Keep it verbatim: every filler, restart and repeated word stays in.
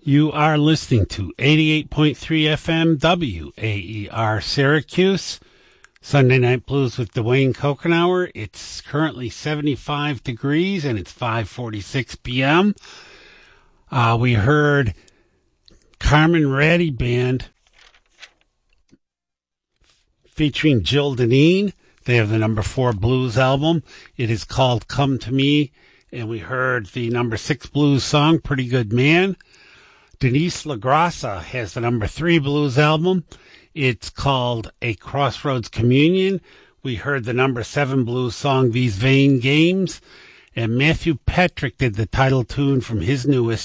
You are listening to eighty-eight point three F M W A E R Syracuse, Sunday Night Blues with Dwayne Kokenauer. It's currently seventy-five degrees and it's five forty-six p.m. Uh, we heard Carmen Ratty Band featuring Jill Deneen. They have the number four blues album. It is called Come to Me. And we heard the number six blues song, Pretty Good Man. Denise LaGrassa has the number three blues album. It's called A Crossroads Communion. We heard the number seven blues song, These Vain Games. And Matthew Patrick did the title tune from his newest